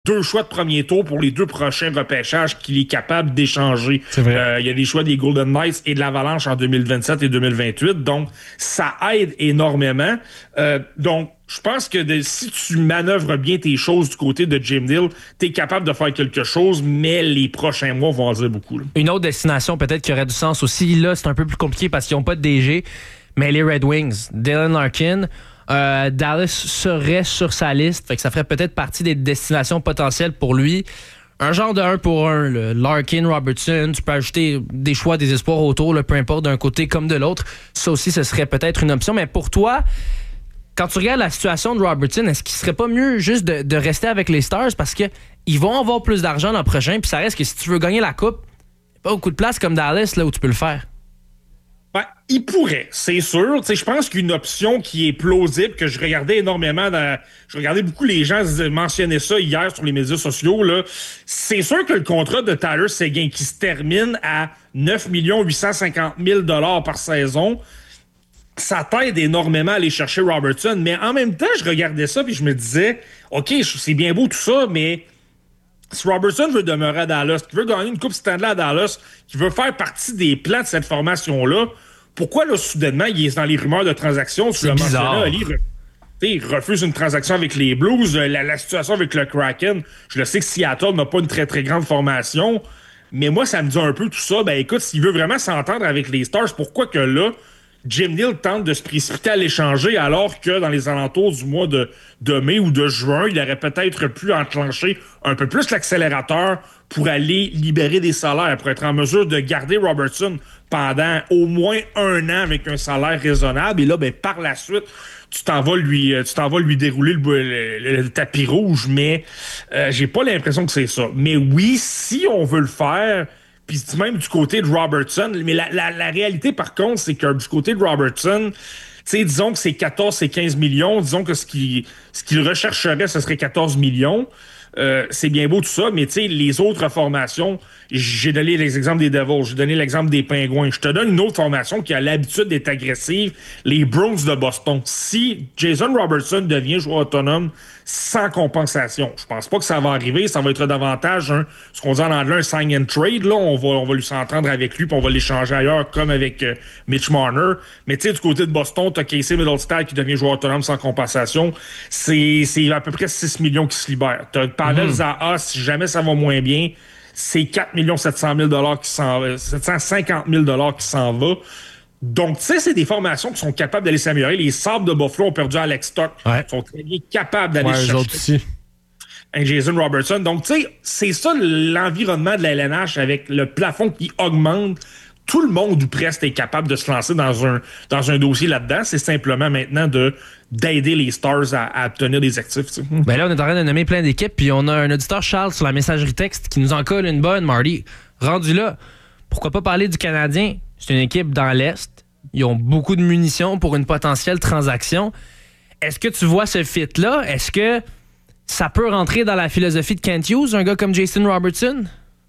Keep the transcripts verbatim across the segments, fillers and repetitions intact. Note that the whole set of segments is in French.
deux choix de premier tour pour les deux prochains repêchages qu'il est capable d'échanger. C'est vrai. Euh, il y a des choix des Golden Knights et de l'Avalanche en deux mille vingt-sept et deux mille vingt-huit. Donc, ça aide énormément. Euh, donc, je pense que de, si tu manœuvres bien tes choses du côté de Jim Nill, tu es capable de faire quelque chose, mais les prochains mois vont en dire beaucoup. Là. Une autre destination peut-être qui aurait du sens aussi, là, c'est un peu plus compliqué parce qu'ils n'ont pas de D G, mais les Red Wings, Dylan Larkin, Euh, Dallas serait sur sa liste, fait que ça ferait peut-être partie des destinations potentielles pour lui. Un genre de un pour un, là. Larkin, Robertson, tu peux ajouter des choix, des espoirs autour, là, peu importe d'un côté comme de l'autre. Ça aussi, ce serait peut-être une option. Mais pour toi, quand tu regardes la situation de Robertson, est-ce qu'il serait pas mieux juste de, de rester avec les Stars parce que ils vont avoir plus d'argent l'an prochain, puis ça reste que si tu veux gagner la coupe, pas beaucoup de place comme Dallas là où tu peux le faire. Ben, il pourrait, c'est sûr. Tu sais, je pense qu'une option qui est plausible, que je regardais énormément, dans, je regardais beaucoup les gens mentionner ça hier sur les médias sociaux, là, c'est sûr que le contrat de Tyler Seguin qui se termine à neuf millions huit cent cinquante mille dollars par saison, ça t'aide énormément à aller chercher Robertson. Mais en même temps, je regardais ça puis je me disais, OK, c'est bien beau tout ça, mais si Robertson veut demeurer à Dallas, qui veut gagner une Coupe Stanley à Dallas, qui veut faire partie des plans de cette formation-là, pourquoi, là, soudainement, il est dans les rumeurs de transactions? C'est bizarre. Ali, il refuse une transaction avec les Blues. La, la situation avec le Kraken, je le sais que Seattle n'a pas une très, très grande formation, mais moi, ça me dit un peu tout ça. Ben écoute, s'il veut vraiment s'entendre avec les Stars, pourquoi que là, Jim Nill tente de se précipiter à l'échanger alors que dans les alentours du mois de, de mai ou de juin, il aurait peut-être pu enclencher un peu plus l'accélérateur pour aller libérer des salaires, pour être en mesure de garder Robertson pendant au moins un an avec un salaire raisonnable. Et là, ben, par la suite, tu t'en vas lui, tu t'en vas lui dérouler le, le, le tapis rouge, mais euh, j'ai pas l'impression que c'est ça. Mais oui, si on veut le faire, puis même du côté de Robertson, mais la, la, la réalité, par contre, c'est que du côté de Robertson, tu sais, disons que c'est quatorze et quinze millions, disons que ce qu'il, ce qu'il rechercherait, ce serait quatorze millions. Euh, c'est bien beau tout ça, mais tu sais, les autres formations, j'ai donné l'exemple des Devils, j'ai donné l'exemple des Pingouins. Je te donne une autre formation qui a l'habitude d'être agressive, les Bruins de Boston. Si Jason Robertson devient joueur autonome sans compensation, je pense pas que ça va arriver, ça va être davantage un, ce qu'on dit en anglais, un sign and trade. Là, on va, on va lui s'entendre avec lui, puis on va l'échanger ailleurs, comme avec euh, Mitch Marner. Mais tu sais, du côté de Boston, t'as Casey Middlestad qui devient joueur autonome sans compensation. C'est, c'est à peu près six millions qui se libèrent. T'as Pavel mm-hmm. Zaha, si jamais ça va moins bien, c'est quatre millions sept cent mille dollars qui s'en sept cent cinquante mille dollars qui s'en va. Donc, tu sais, c'est des formations qui sont capables d'aller s'améliorer. Les Sabres de Buffalo ont perdu Alex Stock. Ouais. Ils sont très bien capables d'aller ouais, chercher autres aussi. un Jason Robertson. Donc, tu sais, c'est ça l'environnement de la L N H avec le plafond qui augmente. Tout le monde ou presque est capable de se lancer dans un, dans un dossier là-dedans. C'est simplement maintenant de d'aider les Stars à, à obtenir des actifs. Tu sais. Ben là, on est en train de nommer plein d'équipes, puis on a un auditeur, Charles, sur la messagerie texte qui nous en colle une bonne, Marty. Rendu là, pourquoi pas parler du Canadien? C'est une équipe dans l'Est. Ils ont beaucoup de munitions pour une potentielle transaction. Est-ce que tu vois ce fit-là? Est-ce que ça peut rentrer dans la philosophie de Kent Hughes, un gars comme Jason Robertson?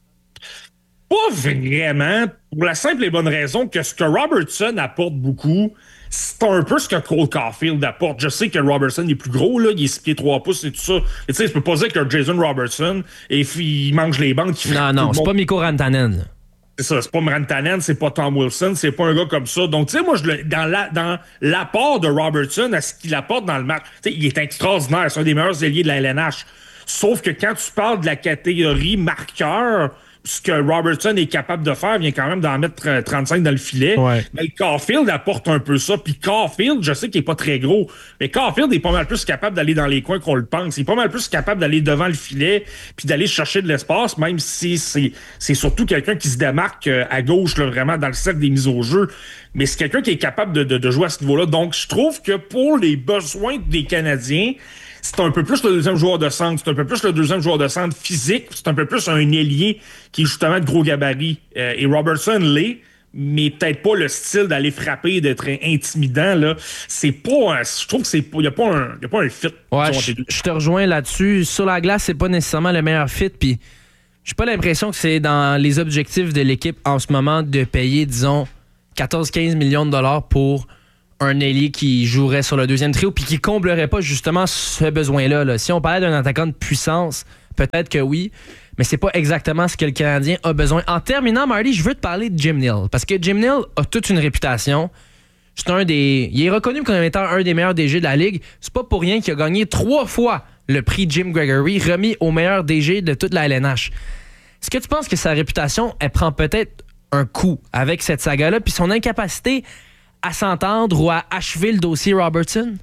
Pas vraiment, pour la simple et bonne raison que ce que Robertson apporte beaucoup, c'est un peu ce que Cole Caulfield apporte. Je sais que Robertson est plus gros, là, il est six pieds trois pouces et tout ça. Tu sais, je peux pas dire que Jason Robertson, et il mange les bandes. Qui non, non, c'est pas Mikko Rantanen. C'est ça, c'est pas Rantanen, c'est pas Tom Wilson, c'est pas un gars comme ça. Donc, tu sais, moi, je le, dans, la, dans l'apport de Robertson à ce qu'il apporte dans le match, tu sais, il est extraordinaire, c'est un des meilleurs ailiers de la L N H. Sauf que quand tu parles de la catégorie marqueur, ce que Robertson est capable de faire vient quand même d'en mettre trente-cinq dans le filet. Ouais. Mais Caulfield apporte un peu ça. Puis Caulfield, je sais qu'il est pas très gros, mais Caulfield est pas mal plus capable d'aller dans les coins qu'on le pense. Il est pas mal plus capable d'aller devant le filet puis d'aller chercher de l'espace, même si c'est, c'est surtout quelqu'un qui se démarque à gauche, là, vraiment dans le cercle des mises au jeu. Mais c'est quelqu'un qui est capable de, de, de jouer à ce niveau-là. Donc, je trouve que pour les besoins des Canadiens, c'est un peu plus le deuxième joueur de centre, c'est un peu plus le deuxième joueur de centre physique, c'est un peu plus un ailier qui est justement de gros gabarit. Euh, et Robertson l'est, mais peut-être pas le style d'aller frapper, d'être intimidant. Là. C'est pas, je trouve que c'est pas, il y a pas un, y a pas un fit. Ouais, je, je te rejoins là-dessus. Sur la glace, c'est pas nécessairement le meilleur fit, puis j'ai pas l'impression que c'est dans les objectifs de l'équipe en ce moment de payer, disons, quatorze à quinze millions de dollars pour un ailier qui jouerait sur le deuxième trio puis qui comblerait pas justement ce besoin-là. Là. Si on parlait d'un attaquant de puissance, Peut-être que oui, mais c'est pas exactement ce que le Canadien a besoin. En terminant, Marty, je veux te parler de Jim Nill, parce que Jim Nill a toute une réputation. C'est un des, il est reconnu comme étant un des meilleurs D G de la Ligue. C'est pas pour rien qu'il a gagné trois fois le prix Jim Gregory, remis au meilleur D G de toute la L N H. Est-ce que tu penses que sa réputation, elle prend peut-être un coup avec cette saga-là, puis son incapacité à s'entendre ou à achever le dossier Robertson?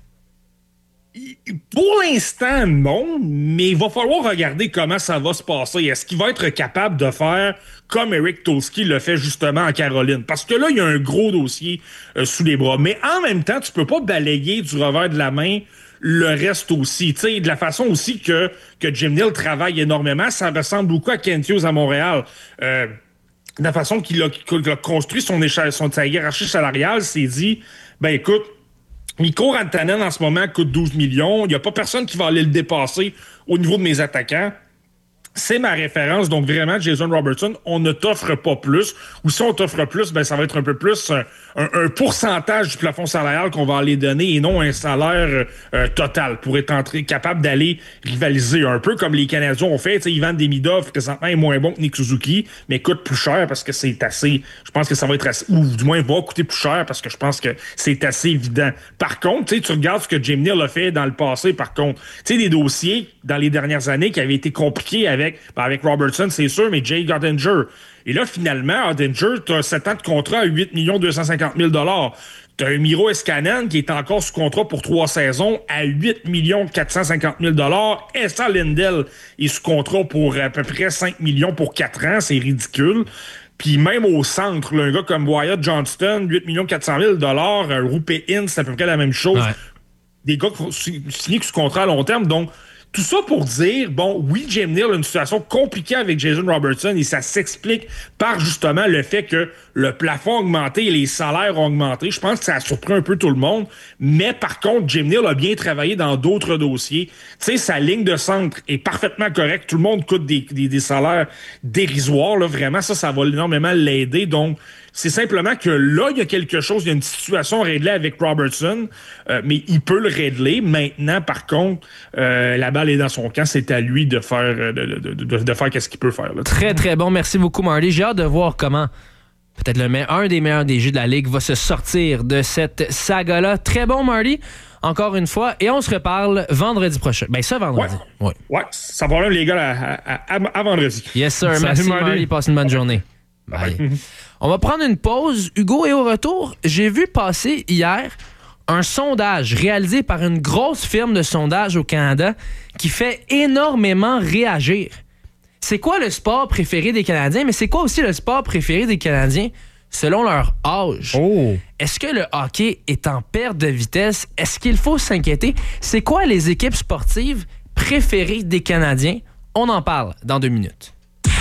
Pour l'instant, non, mais il va falloir regarder comment ça va se passer. Est-ce qu'il va être capable de faire comme Eric Tulsky le fait justement en Caroline? Parce que là, il y a un gros dossier euh, sous les bras. Mais en même temps, tu peux pas balayer du revers de la main le reste aussi. Tu sais, de la façon aussi que, que Jim Nill travaille énormément, ça ressemble beaucoup à Kent Hughes à Montréal. Euh, de la façon qu'il a, qu'il a construit son, échelle, son sa hiérarchie salariale, s'est dit, ben écoute, Mikko Rantanen, en ce moment, coûte douze millions. Il n'y a pas personne qui va aller le dépasser au niveau de mes attaquants. C'est ma référence. Donc, vraiment, Jason Robertson, on ne t'offre pas plus. Ou si on t'offre plus, ben ça va être un peu plus un, un, un pourcentage du plafond salarial qu'on va aller donner et non un salaire euh, total pour être entré, capable d'aller rivaliser un peu comme les Canadiens ont fait. T'sais, Ivan Demidov, présentement, est moins bon que Nick Suzuki, mais coûte plus cher parce que c'est assez... Je pense que ça va être assez... Ou du moins, va coûter plus cher parce que je pense que c'est assez évident. Par contre, tu regardes ce que Jim Nill a fait dans le passé, par contre. Tu sais, des dossiers dans les dernières années qui avaient été compliqués avec Avec, ben avec Robertson, c'est sûr, mais Jay Ottinger. Et là, finalement, Ottinger, tu as sept ans de contrat à huit millions deux cent cinquante mille dollars. Tu as un Miro Heiskanen qui est encore sous contrat pour trois saisons à huit millions quatre cent cinquante mille dollars. Esa Lindell est sous contrat pour à peu près cinq millions pour quatre ans. C'est ridicule. Puis même au centre, là, un gars comme Wyatt Johnston, huit millions quatre cent mille dollars. Rupe Hintz, c'est à peu près la même chose. Ouais. Des gars qui sont signés sous contrat à long terme. Donc, tout ça pour dire, bon, oui, Jim Nill a une situation compliquée avec Jason Robertson et ça s'explique par justement le fait que le plafond a augmenté et les salaires ont augmenté. Je pense que ça a surpris un peu tout le monde. Mais par contre, Jim Nill a bien travaillé dans d'autres dossiers. Tu sais, sa ligne de centre est parfaitement correcte. Tout le monde coûte des, des, des salaires dérisoires. Là, vraiment, ça, ça va énormément l'aider. Donc, c'est simplement que là, il y a quelque chose, il y a une situation réglée avec Robertson, euh, mais il peut le régler. Maintenant, par contre, euh, la balle est dans son camp. C'est à lui de faire, de, de, de, de faire qu'est-ce qu'il peut faire. Là. Très, très bon. Merci beaucoup, Marty. J'ai hâte de voir comment peut-être le me- un des meilleurs D G de la Ligue va se sortir de cette saga-là. Très bon, Marty. Encore une fois. Et on se reparle vendredi prochain. Ben, ça, vendredi. Ouais, ouais. ouais ça va même, les gars, à, à, à, à vendredi. Yes, sir. Salut, merci, Marty. Marty. Passe une bonne journée. Bye. Bye. On va prendre une pause, Hugo, et au retour, j'ai vu passer hier un sondage réalisé par une grosse firme de sondage au Canada qui fait énormément réagir. C'est quoi le sport préféré des Canadiens, mais c'est quoi aussi le sport préféré des Canadiens selon leur âge? Oh. Est-ce que le hockey est en perte de vitesse? Est-ce qu'il faut s'inquiéter? C'est quoi les équipes sportives préférées des Canadiens? On en parle dans deux minutes.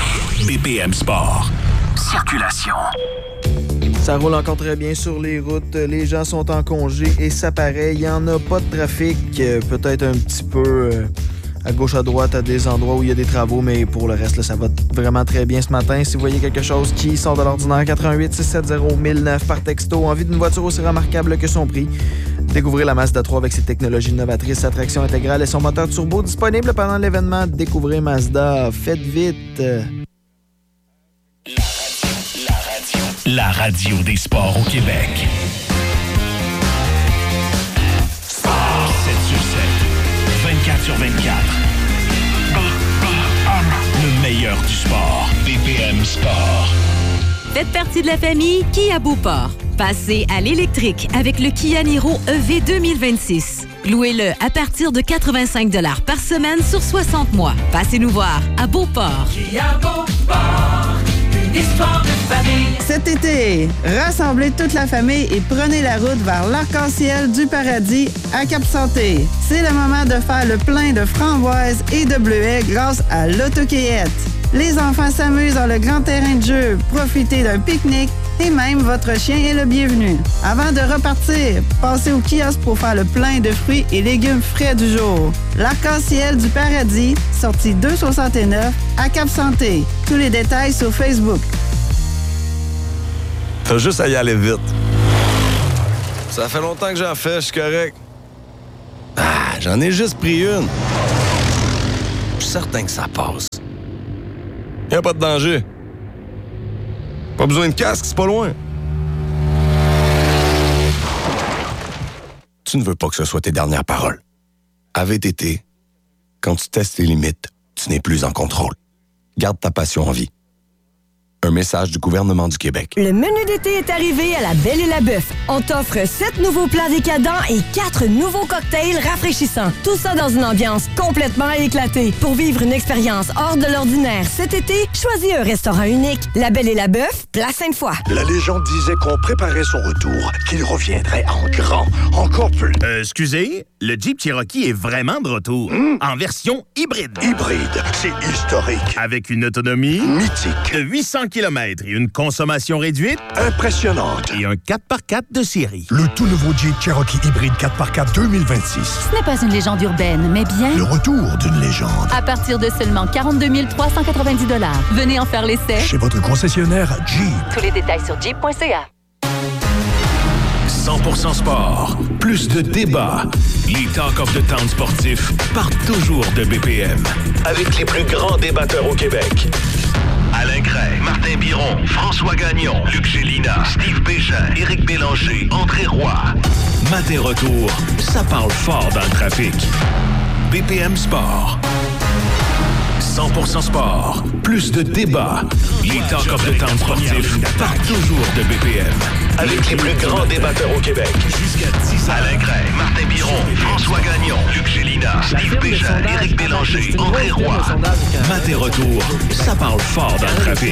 B P M Sport. Circulation. Ça roule encore très bien sur les routes. Les gens sont en congé et ça paraît. Il n'y en a pas de trafic. Euh, peut-être un petit peu euh, à gauche, à droite, à des endroits où il y a des travaux, mais pour le reste, là, ça va vraiment très bien ce matin. Si vous voyez quelque chose qui sort de l'ordinaire, quatre un huit, six sept zéro, mille neuf par texto. Envie d'une voiture aussi remarquable que son prix? Découvrez la Mazda trois avec ses technologies novatrices, sa traction intégrale et son moteur turbo disponible pendant l'événement. Découvrez Mazda. Faites vite! La radio des sports au Québec. Sport sept sur sept, vingt-quatre sur vingt-quatre. B P M. Le meilleur du sport. B P M Sport. Faites partie de la famille Kia Beauport. Passez à l'électrique avec le Kia Niro E V deux mille vingt-six. Louez-le à partir de quatre-vingt-cinq dollars par semaine sur soixante mois. Passez nous voir à Beauport. Kia Beauport, une histoire de famille. Cet été, rassemblez toute la famille et prenez la route vers l'arc-en-ciel du paradis à Cap-Santé. C'est le moment de faire le plein de framboises et de bleuets grâce à l'autocueillette. Les enfants s'amusent dans le grand terrain de jeu, profitez d'un pique-nique et même votre chien est le bienvenu. Avant de repartir, passez au kiosque pour faire le plein de fruits et légumes frais du jour. L'arc-en-ciel du paradis, sortie deux cent soixante-neuf à Cap-Santé. Tous les détails sur Facebook. T'as juste à y aller vite. Ça fait longtemps que j'en fais, je suis correct. Ah, j'en ai juste pris une. certain que ça passe. Y a pas de danger. Pas besoin de casque, c'est pas loin. Tu ne veux pas que ce soit tes dernières paroles. À V T T, quand tu testes les limites, tu n'es plus en contrôle. Garde ta passion en vie. Un message du gouvernement du Québec. Le menu d'été est arrivé à la Belle et la Bœuf. On t'offre sept nouveaux plats décadents et quatre nouveaux cocktails rafraîchissants. Tout ça dans une ambiance complètement éclatée. Pour vivre une expérience hors de l'ordinaire cet été, choisis un restaurant unique. La Belle et la Bœuf, Place Sainte-Foy. La légende disait qu'on préparait son retour, qu'il reviendrait en grand, encore plus. Euh, excusez, le Jeep Cherokee est vraiment de retour. Mmh. En version hybride. Hybride, c'est historique. Avec une autonomie... mythique. De huit cents kilomètres et une consommation réduite... impressionnante. Et un quatre par quatre de série. Le tout nouveau Jeep Cherokee hybride quatre par quatre deux mille vingt-six. Ce n'est pas une légende urbaine, mais bien... le retour d'une légende. À partir de seulement quarante-deux mille trois cent quatre-vingt-dix dollars. Venez en faire l'essai. Chez votre concessionnaire Jeep. Tous les détails sur jeep point c a. cent pour cent sport. Plus de débats. Les Talk of the Town sportifs partent toujours de B P M. Avec les plus grands débatteurs au Québec. Alain Cray, Martin Biron, François Gagnon, Luc Gélina, Steve Bégin, Éric Bélanger, André Roy. Matin retour, ça parle fort dans le trafic. B P M Sport. cent pour cent sport. Plus de débats. Les Talk of the Town sportifs partent toujours de B P M. Avec les plus grands débatteurs au Québec. Jusqu'à dix heures. Alain Cray, Martin Biron, François Gagnon, Luc Gélina, Steve Bégin, Éric Bélanger, André Roy. Matin retour, ça parle fort dans le trafic.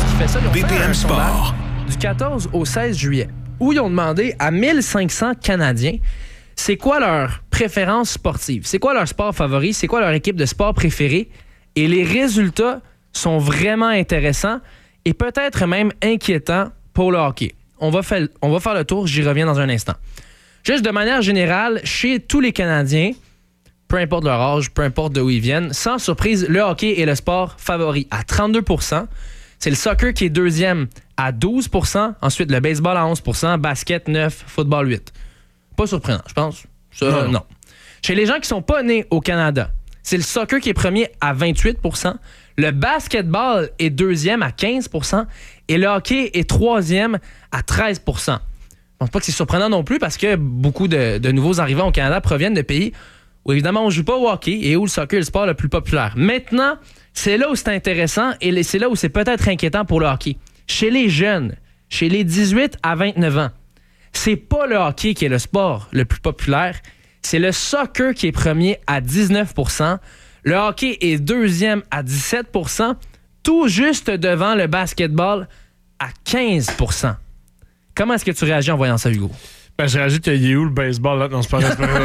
B P M Sport. Du quatorze au seize juillet, où ils ont demandé à mille cinq cents Canadiens c'est quoi leur préférence sportive, c'est quoi leur sport favori, c'est quoi leur équipe de sport préférée. Et les résultats sont vraiment intéressants et peut-être même inquiétants pour le hockey. On va faire, on va faire le tour, j'y reviens dans un instant. Juste de manière générale, chez tous les Canadiens, peu importe leur âge, peu importe d'où ils viennent, sans surprise, le hockey est le sport favori à trente-deux pour cent. C'est le soccer qui est deuxième à douze pour cent. Ensuite, le baseball à onze pour cent, basket neuf, football huit. Pas surprenant, je pense. Ça, non. non. Chez les gens qui sont pas nés au Canada, c'est le soccer qui est premier à vingt-huit pour cent. Le basketball est deuxième à quinze pour cent. Et le hockey est troisième à treize pour cent. Je pense pas que c'est surprenant non plus parce que beaucoup de, de nouveaux arrivants au Canada proviennent de pays où évidemment on joue pas au hockey et où le soccer est le sport le plus populaire. Maintenant, c'est là où c'est intéressant et c'est là où c'est peut-être inquiétant pour le hockey. Chez les jeunes, chez les dix-huit à vingt-neuf ans, c'est pas le hockey qui est le sport le plus populaire. C'est le soccer qui est premier à dix-neuf pour cent. Le hockey est deuxième à dix-sept pour cent, tout juste devant le basketball à quinze pour cent. Comment est-ce que tu réagis en voyant ça, Hugo? Ben, je réagis qu'il y a où le baseball là? Non, c'est pas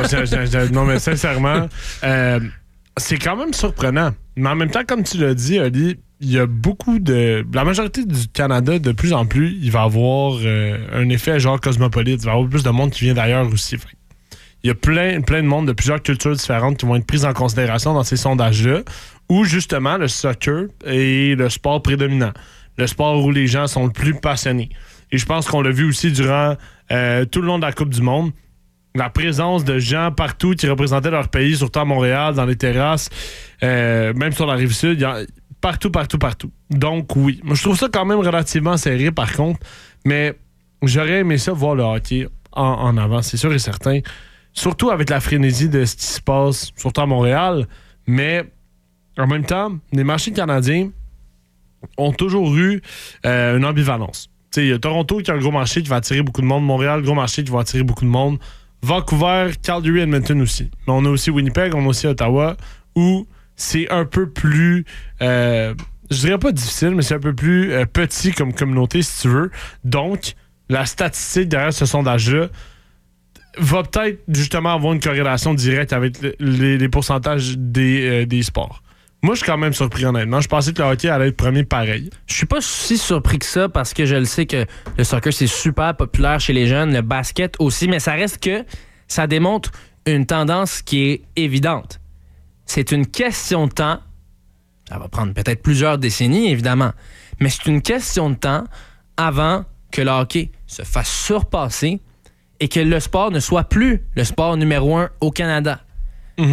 vrai. Non, mais sincèrement, euh, c'est quand même surprenant. Mais en même temps, comme tu l'as dit, Ali, il y a beaucoup de... La majorité du Canada, de plus en plus, il va avoir euh, un effet genre cosmopolite. Il va y avoir plus de monde qui vient d'ailleurs aussi. Fait. Il y a plein, plein de monde de plusieurs cultures différentes qui vont être prises en considération dans ces sondages-là, où justement le soccer est le sport prédominant, le sport où les gens sont le plus passionnés. Et je pense qu'on l'a vu aussi durant euh, tout le long de la Coupe du Monde, la présence de gens partout qui représentaient leur pays, surtout à Montréal, dans les terrasses, euh, même sur la Rive-Sud, il y a partout, partout, partout. Donc oui, moi je trouve ça quand même relativement serré par contre, mais j'aurais aimé ça voir le hockey en, en avant, c'est sûr et certain. Surtout avec la frénésie de ce qui se passe, surtout à Montréal. Mais en même temps, les marchés canadiens ont toujours eu euh, une ambivalence. Il y a Toronto qui a un gros marché qui va attirer beaucoup de monde. Montréal, gros marché qui va attirer beaucoup de monde. Vancouver, Calgary, Edmonton aussi. Mais on a aussi Winnipeg, on a aussi Ottawa, où c'est un peu plus... Euh, je dirais pas difficile, mais c'est un peu plus euh, petit comme communauté, si tu veux. Donc, la statistique derrière ce sondage-là va peut-être justement avoir une corrélation directe avec le, les, les pourcentages des, euh, des sports. Moi, je suis quand même surpris, honnêtement. Je pensais que le hockey allait être premier pareil. Je suis pas si surpris que ça parce que je le sais que le soccer, c'est super populaire chez les jeunes, le basket aussi, mais ça reste que ça démontre une tendance qui est évidente. C'est une question de temps. Ça va prendre peut-être plusieurs décennies, évidemment, mais c'est une question de temps avant que le hockey se fasse surpasser et que le sport ne soit plus le sport numéro un au Canada. Mm-hmm.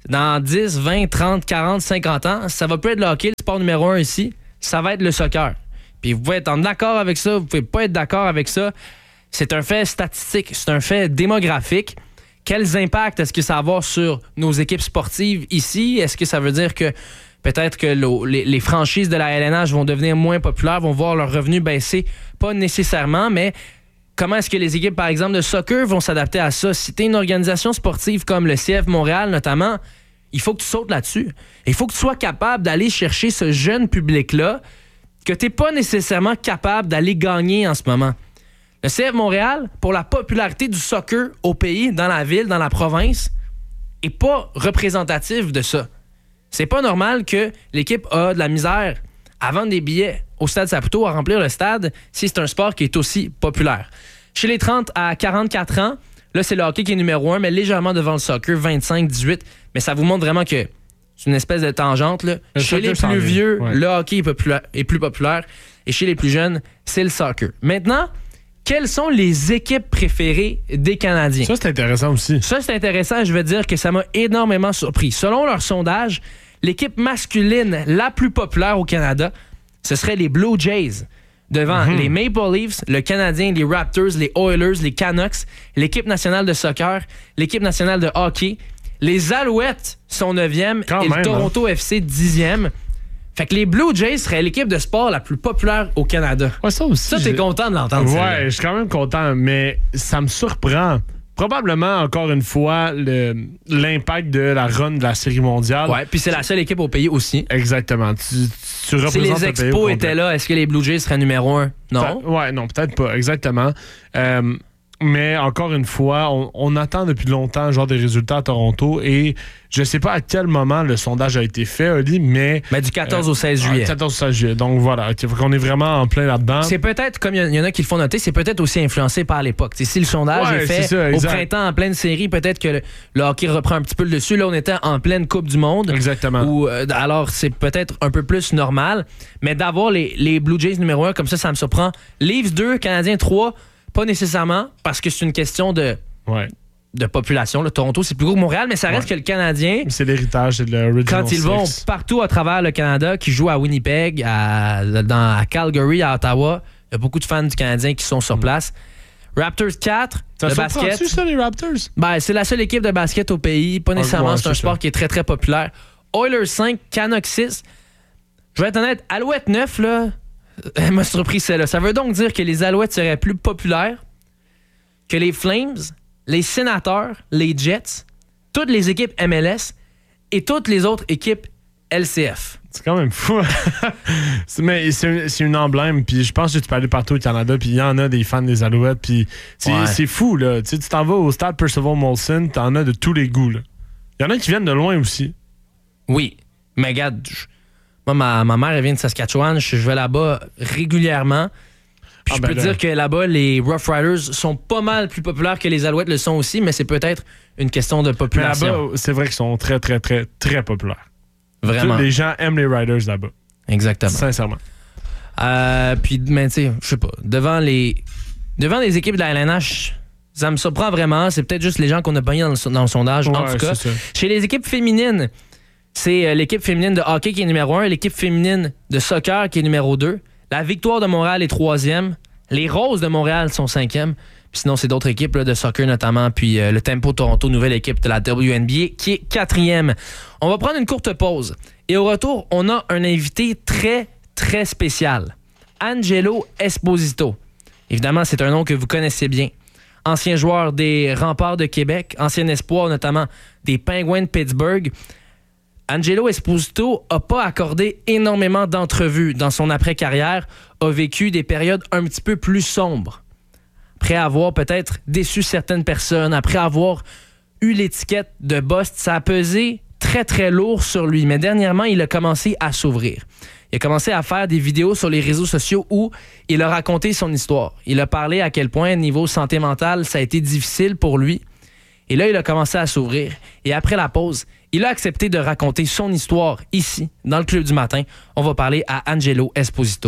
dans dix, vingt, trente, quarante, cinquante ans, ça va plus être le hockey, le sport numéro un ici, ça va être le soccer. Puis vous pouvez être en accord avec ça, vous pouvez pas être d'accord avec ça. C'est un fait statistique, c'est un fait démographique. Quels impacts est-ce que ça va avoir sur nos équipes sportives ici? Est-ce que ça veut dire que peut-être que les, les franchises de la L N H vont devenir moins populaires, vont voir leurs revenus baisser? Pas nécessairement, mais comment est-ce que les équipes, par exemple, de soccer vont s'adapter à ça? Si tu es une organisation sportive comme le C F Montréal, notamment, il faut que tu sautes là-dessus. Il faut que tu sois capable d'aller chercher ce jeune public-là que tu n'es pas nécessairement capable d'aller gagner en ce moment. Le C F Montréal, pour la popularité du soccer au pays, dans la ville, dans la province, est pas représentatif de ça. C'est pas normal que l'équipe a de la misère à vendre des billets au Stade Saputo, à remplir le stade, si c'est un sport qui est aussi populaire. Chez les trente à quarante-quatre ans, là, c'est le hockey qui est numéro un, mais légèrement devant le soccer, vingt-cinq dix-huit. Mais ça vous montre vraiment que c'est une espèce de tangente. Là. Chez les plus vieux, ouais. le hockey est, populaire, est plus populaire. Et chez les plus jeunes, c'est le soccer. Maintenant, quelles sont les équipes préférées des Canadiens? Ça, c'est intéressant aussi. Ça, c'est intéressant. Je veux dire que ça m'a énormément surpris. Selon leur sondage, l'équipe masculine la plus populaire au Canada, ce serait les Blue Jays. Devant mm-hmm. les Maple Leafs, le Canadien, les Raptors, les Oilers, les Canucks, l'équipe nationale de soccer, l'équipe nationale de hockey. Les Alouettes sont neuvième Quand et même, le Toronto hein? F C dixième. Fait que les Blue Jays seraient l'équipe de sport la plus populaire au Canada. Ouais, ça aussi. Ça, t'es j'ai... content de l'entendre. Ouais, je suis quand même content, mais ça me surprend. Probablement, encore une fois, le, l'impact de la run de la Série mondiale. Ouais, puis c'est la seule équipe au pays aussi. Exactement. Tu, tu représentes si les le Expos pays étaient là, est-ce que les Blue Jays seraient numéro un? Non. Peut- ouais, non, peut-être pas. Exactement. Euh, mais encore une fois, on, on attend depuis longtemps genre des résultats à Toronto et je sais pas à quel moment le sondage a été fait, Oli, mais... Mais du quatorze euh, au seize juillet. quatorze au seize juillet. Donc voilà, on est vraiment en plein là-dedans. C'est peut-être, comme il y, y en a qui le font noter, c'est peut-être aussi influencé par l'époque. T'sais, si le sondage ouais, est fait c'est ça, au printemps en pleine série, peut-être que le, le hockey reprend un petit peu le dessus. Là, on était en pleine Coupe du Monde. Exactement. Où, euh, alors, c'est peut-être un peu plus normal. Mais d'avoir les, les Blue Jays numéro un, comme ça, ça me surprend. Leafs deux, Canadiens trois, pas nécessairement, parce que c'est une question de... Ouais. de population. Le Toronto, c'est plus gros que Montréal, mais ça reste ouais. que le Canadien... C'est l'héritage de l'Original Quand ils Six. vont partout à travers le Canada, qui jouent à Winnipeg, à, dans, à Calgary, à Ottawa, il y a beaucoup de fans du Canadien qui sont sur place. Raptors quatre, ça le basket. Ça ça, les Raptors? Ben, c'est la seule équipe de basket au pays. Pas nécessairement, ouais, c'est, c'est un ça. sport qui est très, très populaire. Oilers cinq, Canucks six. Je vais être honnête, Alouette neuf, là, elle m'a surpris celle-là. Ça veut donc dire que les Alouettes seraient plus populaires que les Flames, les Sénateurs, les Jets, toutes les équipes M L S et toutes les autres équipes L C F. C'est quand même fou. c'est, mais c'est, c'est une emblème, puis je pense que tu peux aller partout au Canada, puis il y en a des fans des Alouettes, puis c'est, ouais. c'est fou, là. Tu sais, tu t'en vas au stade Percival Molson, t'en as de tous les goûts, là. Il y en a qui viennent de loin aussi. Oui, mais regarde, je, moi, ma, ma mère, elle vient de Saskatchewan, je, je vais là-bas régulièrement. Puis ah je ben peux là. dire que là-bas, les Rough Riders sont pas mal plus populaires que les Alouettes le sont aussi, mais c'est peut-être une question de population. Mais là-bas, c'est vrai qu'ils sont très, très, très, très populaires. Vraiment. Les gens aiment les Riders là-bas. Exactement. Sincèrement. Euh, puis, mais tu sais, je sais pas, devant les, devant les équipes de la L N H, ça me surprend vraiment. C'est peut-être juste les gens qu'on a pognés dans le, dans le sondage. Ouais, en tout cas, chez les équipes féminines, c'est l'équipe féminine de hockey qui est numéro un, l'équipe féminine de soccer qui est numéro deux. La Victoire de Montréal est troisième. Les Roses de Montréal sont cinquième. Puis sinon, c'est d'autres équipes là, de soccer notamment. Puis euh, le Tempo Toronto, nouvelle équipe de la W N B A, qui est quatrième. On va prendre une courte pause. Et au retour, on a un invité très, très spécial. Angelo Esposito. Évidemment, c'est un nom que vous connaissez bien. Ancien joueur des Remparts de Québec, ancien espoir notamment des Penguins de Pittsburgh. Angelo Esposito n'a pas accordé énormément d'entrevues dans son après-carrière, a vécu des périodes un petit peu plus sombres. Après avoir peut-être déçu certaines personnes, après avoir eu l'étiquette de boss, ça a pesé très très lourd sur lui. Mais dernièrement, il a commencé à s'ouvrir. Il a commencé à faire des vidéos sur les réseaux sociaux où il a raconté son histoire. Il a parlé à quel point, niveau santé mentale, ça a été difficile pour lui. Et là, il a commencé à s'ouvrir. Et après la pause, il a accepté de raconter son histoire ici, dans le Club du Matin. On va parler à Angelo Esposito.